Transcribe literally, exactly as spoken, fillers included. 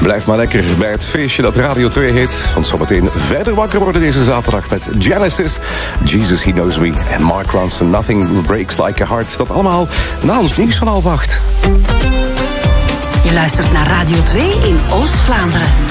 Blijf maar lekker bij het feestje dat Radio twee heet. Want zometeen verder wakker worden deze zaterdag met Genesis, Jesus He Knows Me en Mark Ronson, Nothing Breaks Like a Heart. Dat allemaal na ons nieuws van half acht. Je luistert naar Radio twee in Oost-Vlaanderen.